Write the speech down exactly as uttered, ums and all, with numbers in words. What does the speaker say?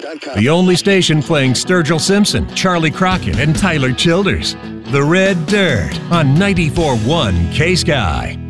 The only station playing Sturgill Simpson, Charlie Crockett, and Tyler Childers. The Red Dirt on ninety-four point one K-Sky.